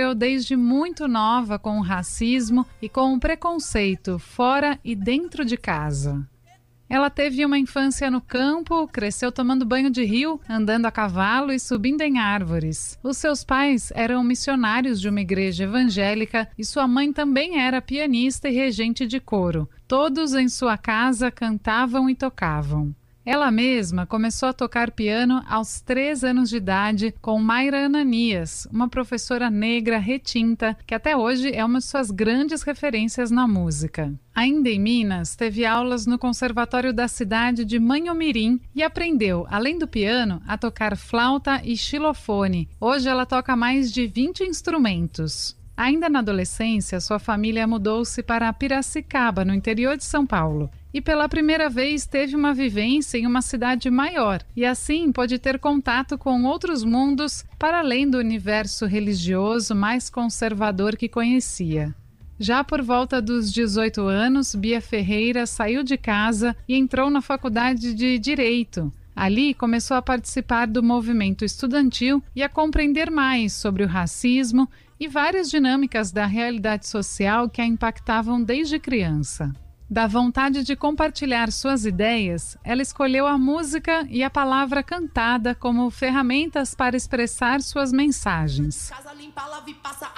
sofreu desde muito nova com o racismo e com o preconceito fora e dentro de casa. Ela teve uma infância no campo, cresceu tomando banho de rio, andando a cavalo e subindo em árvores. Os seus pais eram missionários de uma igreja evangélica e sua mãe também era pianista e regente de coro. Todos em sua casa cantavam e tocavam. Ela mesma começou a tocar piano aos 3 anos de idade com Mayra Ananias, uma professora negra retinta que até hoje é uma de suas grandes referências na música. Ainda em Minas, teve aulas no conservatório da cidade de Manhumirim e aprendeu, além do piano, a tocar flauta e xilofone. Hoje ela toca mais de 20 instrumentos. Ainda na adolescência, sua família mudou-se para Piracicaba, no interior de São Paulo. E pela primeira vez teve uma vivência em uma cidade maior e assim pôde ter contato com outros mundos para além do universo religioso mais conservador que conhecia. Já por volta dos 18 anos, Bia Ferreira saiu de casa e entrou na faculdade de Direito. Ali começou a participar do movimento estudantil e a compreender mais sobre o racismo e várias dinâmicas da realidade social que a impactavam desde criança. Da vontade de compartilhar suas ideias, ela escolheu a música e a palavra cantada como ferramentas para expressar suas mensagens.